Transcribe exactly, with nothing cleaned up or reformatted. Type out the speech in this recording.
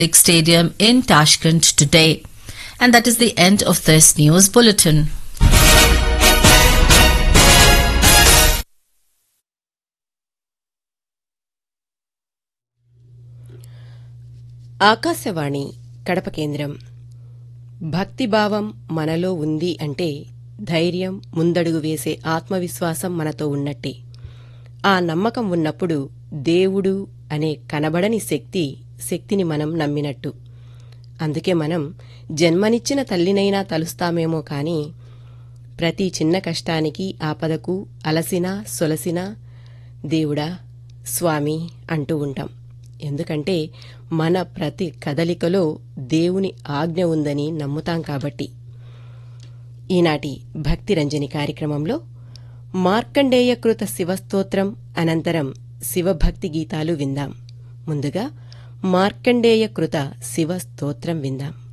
Stadium in Tashkent today. And that is the end of this news bulletin. Akashvani Kadapa కేంద్రం. భక్తిభావం మనలో ఉంది అంటే ధైర్యం, ముందడుగు వేసే ఆత్మవిశ్వాసం మనతో ఉన్నట్టే. ఆ నమ్మకం ఉన్నప్పుడు దేవుడు అనే కనబడని శక్తి శక్తిని మనం నమ్మినట్టు. అందుకే మనం జన్మనిచ్చిన తల్లినైనా తలుస్తామేమో కాని ప్రతి చిన్న కష్టానికి, ఆపదకు అలసినా సొలసినా దేవుడా, స్వామి అంటూ ఉంటాం. ఎందుకంటే మన ప్రతి కదలికలో దేవుని ఆజ్ఞ ఉందని నమ్ముతాం కాబట్టి. ఈనాటి భక్తి రంజని కార్యక్రమంలో మార్కండేయకృత శివస్తోత్రం అనంతరం శివభక్తి గీతాలు విందాం. ముందుగా మార్కండేయకృత శివస్తోత్రం విందాం.